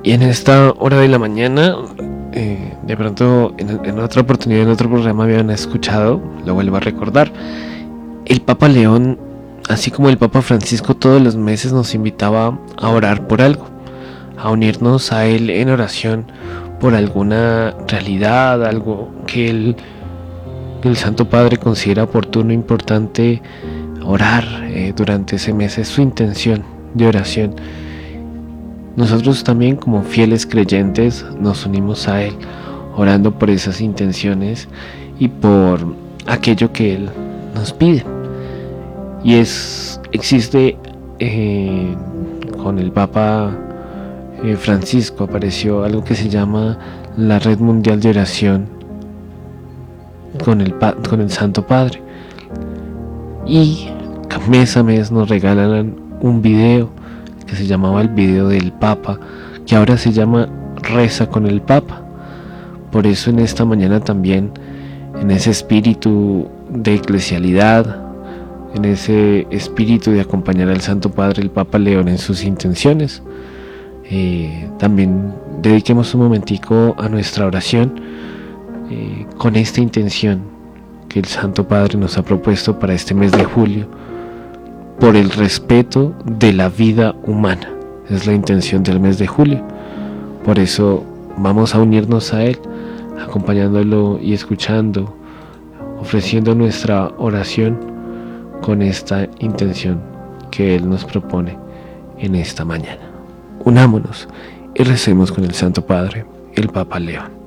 Y en esta hora de la mañana, de pronto en otra oportunidad, en otro programa habían escuchado, lo vuelvo a recordar, el Papa León, así como el Papa Francisco, todos los meses nos invitaba a orar por algo, a unirnos a él en oración por alguna realidad, algo que el Santo Padre considera oportuno, importante orar durante ese mes. Es su intención de oración. Nosotros también, como fieles creyentes, nos unimos a él orando por esas intenciones y por aquello que él nos pide. Y existe con el Papa Francisco apareció algo que se llama la Red Mundial de Oración con el Santo Padre, y mes a mes nos regalan un video que se llamaba el video del Papa, que ahora se llama Reza con el Papa. Por eso en esta mañana también, en ese espíritu de eclesialidad, en ese espíritu de acompañar al Santo Padre, el Papa León, en sus intenciones, también dediquemos un momentico a nuestra oración con esta intención que el Santo Padre nos ha propuesto para este mes de julio, por el respeto de la vida humana. Es la intención del mes de julio. Por eso vamos a unirnos a él, acompañándolo y escuchando, ofreciendo nuestra oración con esta intención que él nos propone en esta mañana. Unámonos y recemos con el Santo Padre, el Papa León.